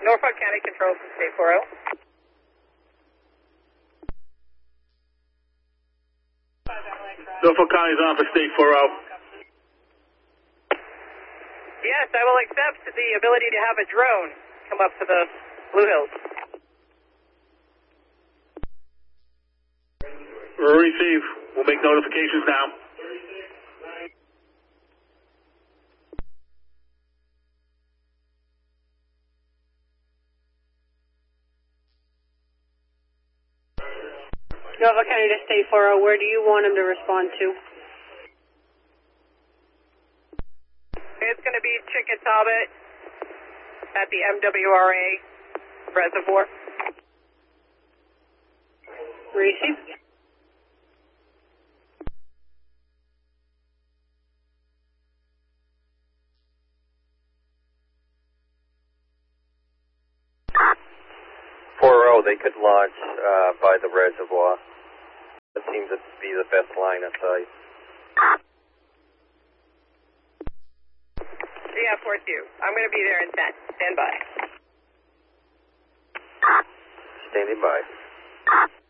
Norfolk County Control from State 40. Norfolk County's on for State 40. Yes, I will accept the ability to have a drone come up to the Blue Hills. Receive. We'll make notifications now. Norfolk County to State 40, where do you want him to respond to? It's going to be Chickatawbut at the MWRA reservoir. Receive. They could launch by the reservoir. That seems to be the best line of sight. Yeah, 4-2. I'm going to be there in 10. Stand by. Standing by.